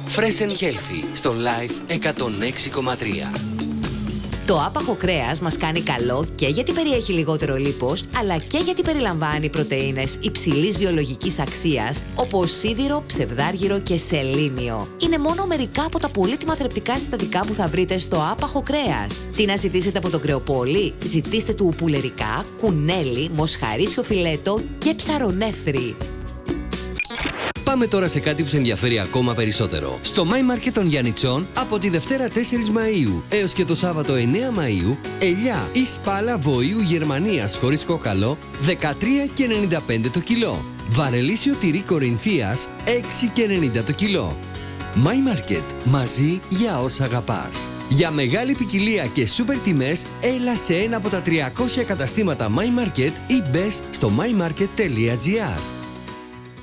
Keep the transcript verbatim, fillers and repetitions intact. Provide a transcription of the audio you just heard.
Fresh and Healthy στο Life εκατόν έξι κόμμα τρία. Το άπαχο κρέας μας κάνει καλό και γιατί περιέχει λιγότερο λίπος, αλλά και γιατί περιλαμβάνει πρωτεΐνες υψηλής βιολογικής αξίας, όπως σίδηρο, ψευδάργυρο και σελήνιο. Είναι μόνο μερικά από τα πολύτιμα θρεπτικά συστατικά που θα βρείτε στο άπαχο κρέας. Τι να ζητήσετε από τον κρεοπόλη? Ζητήστε του πουλερικά, κουνέλι, μοσχαρίσιο φιλέτο και ψαρονέφρι. Πάμε τώρα σε κάτι που σε ενδιαφέρει ακόμα περισσότερο. Στο My Market των Γιαννιτσών από τη Δευτέρα τέσσερις Μαΐου έως και το Σάββατο εννέα Μαΐου, ελιά ή σπάλα βοήου Γερμανίας χωρίς κόκαλο δεκατρία και ενενήντα πέντε το κιλό. Βαρελίσιο τυρί Κορινθίας έξι και ενενήντα το κιλό. My Market, μαζί για όσα αγαπάς. Για μεγάλη ποικιλία και σούπερ τιμές, έλα σε ένα από τα τριακόσια καταστήματα My Market ή μπες στο my market τελεία gr.